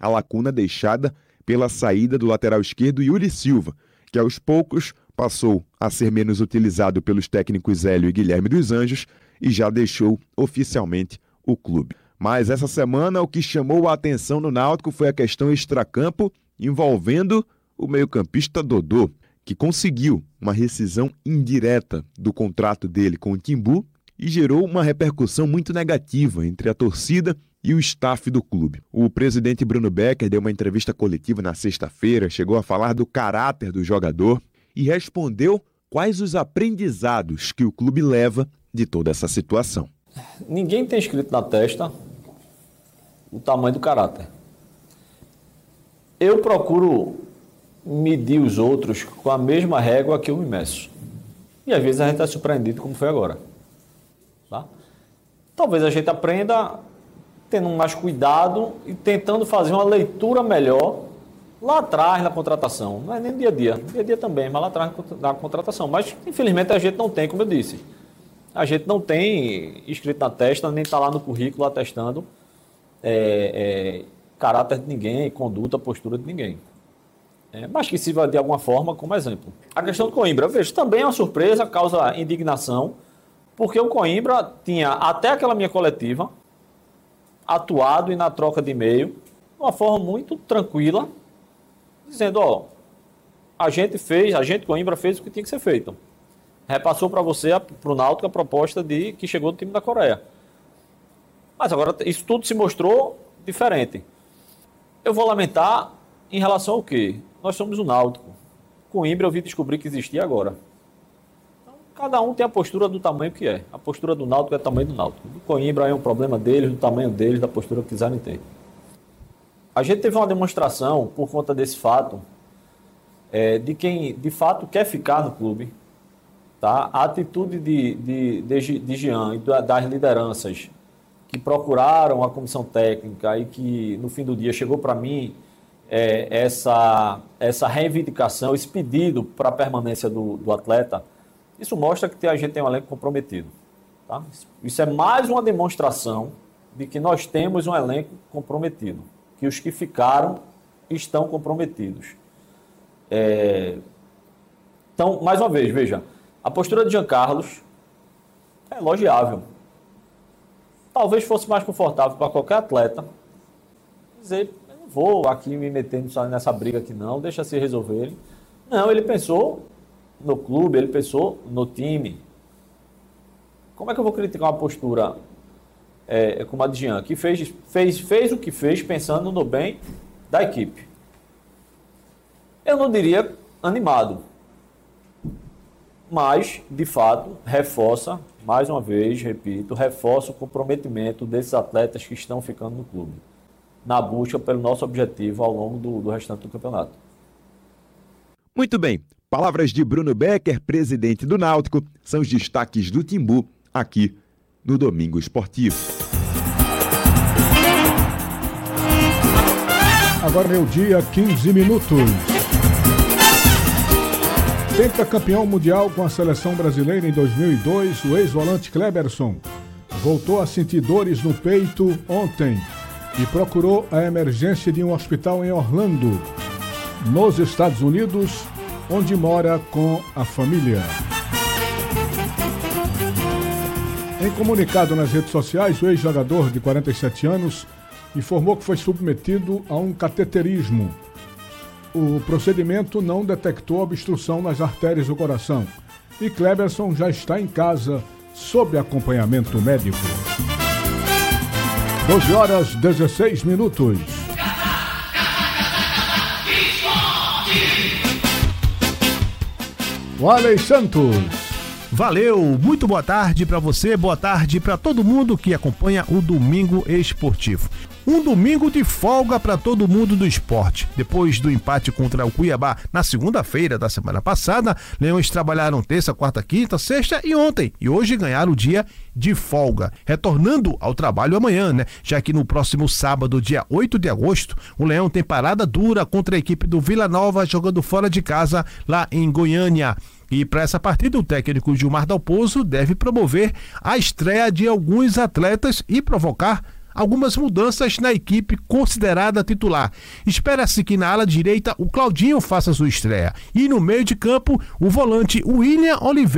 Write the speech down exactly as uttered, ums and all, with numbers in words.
a lacuna deixada pela saída do lateral esquerdo Yuri Silva, que aos poucos passou a ser menos utilizado pelos técnicos Hélio e Guilherme dos Anjos e já deixou oficialmente o clube. Mas essa semana o que chamou a atenção no Náutico foi a questão extracampo envolvendo o meio-campista Dodô, que conseguiu uma rescisão indireta do contrato dele com o Timbu e gerou uma repercussão muito negativa entre a torcida e o staff do clube. O presidente Bruno Becker deu uma entrevista coletiva na sexta-feira, chegou a falar do caráter do jogador e respondeu quais os aprendizados que o clube leva de toda essa situação. Ninguém tem escrito na testa o tamanho do caráter. Eu procuro medir os outros com a mesma régua que eu me meço. E às vezes a gente está surpreendido como foi agora. Tá? Talvez a gente aprenda tendo mais cuidado e tentando fazer uma leitura melhor lá atrás na contratação. Não é nem dia a dia, dia a dia também, mas lá atrás na contratação. Mas infelizmente a gente não tem, como eu disse. A gente não tem escrito na testa, nem está lá no currículo atestando é, é, caráter de ninguém, conduta, postura de ninguém. É, mas que sirva de alguma forma como exemplo. A questão do Coimbra, eu vejo, também é uma surpresa, causa indignação, porque o Coimbra tinha, até aquela minha coletiva, atuado e na troca de e-mail, de uma forma muito tranquila, dizendo, ó, a gente fez, a gente Coimbra fez o que tinha que ser feito. Repassou para você, para o Náutico, a proposta de, que chegou do time da Coreia. Mas agora isso tudo se mostrou diferente. Eu vou lamentar em relação ao quê? Nós somos o Náutico. Coimbra eu vim descobrir que existia agora. Então, cada um tem a postura do tamanho que é. A postura do Náutico é o tamanho do Náutico. O Coimbra é um problema deles, do tamanho deles, da postura que quiserem ter. A gente teve uma demonstração, por conta desse fato, é, de quem de fato quer ficar no clube. Tá? A atitude de, de, de, de Jean e das lideranças que procuraram a comissão técnica e que, no fim do dia, chegou para mim é, essa, essa reivindicação, esse pedido para a permanência do, do atleta, isso mostra que a gente tem um elenco comprometido. Tá? Isso é mais uma demonstração de que nós temos um elenco comprometido, que os que ficaram estão comprometidos. É... Então, mais uma vez, veja, a postura de Jean Carlos é elogiável. Talvez fosse mais confortável para qualquer atleta dizer, eu não vou aqui me meter nessa briga aqui não, deixa se resolverem. Não, ele pensou no clube, ele pensou no time. Como é que eu vou criticar uma postura é, como a de Jean, que fez, fez, fez o que fez pensando no bem da equipe? Eu não diria animado, mas, de fato, reforça, mais uma vez, repito, reforça o comprometimento desses atletas que estão ficando no clube, na busca pelo nosso objetivo ao longo do, do restante do campeonato. Muito bem. Palavras de Bruno Becker, presidente do Náutico, são os destaques do Timbu, aqui no Domingo Esportivo. Agora meio-dia, quinze minutos. Pentacampeão mundial com a seleção brasileira em dois mil e dois, o ex-volante Kleberson voltou a sentir dores no peito ontem e procurou a emergência de um hospital em Orlando, nos Estados Unidos, onde mora com a família. Em comunicado nas redes sociais, o ex-jogador de quarenta e sete anos informou que foi submetido a um cateterismo. O procedimento não detectou obstrução nas artérias do coração e Kleberson já está em casa sob acompanhamento médico. doze horas, dezesseis minutos. Wally Santos. Valeu, muito boa tarde para você, boa tarde para todo mundo que acompanha o Domingo Esportivo. Um domingo de folga para todo mundo do esporte. Depois do empate contra o Cuiabá na segunda-feira da semana passada, Leões trabalharam terça, quarta, quinta, sexta e ontem. E hoje ganharam o dia de folga, retornando ao trabalho amanhã, né? Já que no próximo sábado, dia oito de agosto, o Leão tem parada dura contra a equipe do Vila Nova, jogando fora de casa lá em Goiânia. E para essa partida, o técnico Gilmar Dalpozo deve promover a estreia de alguns atletas e provocar algumas mudanças na equipe considerada titular. Espera-se que na ala direita o Claudinho faça sua estreia. E no meio de campo, o volante William Oliveira